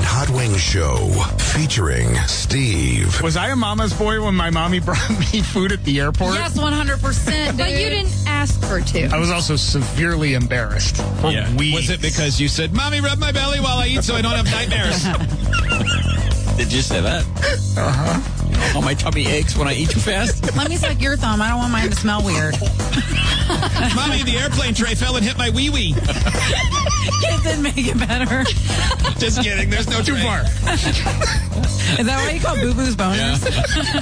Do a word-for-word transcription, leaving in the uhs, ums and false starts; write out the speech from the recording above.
and Hot Wings Show featuring Steve. Was I a mama's boy when my mommy brought me food at the airport? Yes, one hundred percent. But you didn't ask her to. I was also severely embarrassed for Yeah. weeks. Was it because you said, Mommy, rub my belly while I eat so I don't have nightmares? Did you say that? Uh-huh. You know, all my tummy aches when I eat too fast? Let me suck your thumb. I don't want mine to smell weird. Mommy, the airplane tray fell and hit my wee-wee. It didn't make it better. Just kidding. There's no Too tray. far. Is that why you call boo-boos bonus? Yeah.